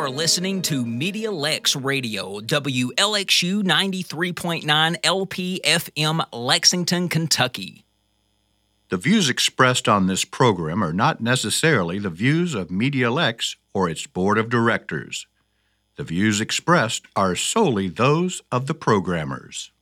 are listening to Media Lex Radio, WLXU 93.9 LPFM, Lexington, Kentucky. The views expressed on this program are not necessarily the views of Media Lex or its board of directors. The views expressed are solely those of the programmers.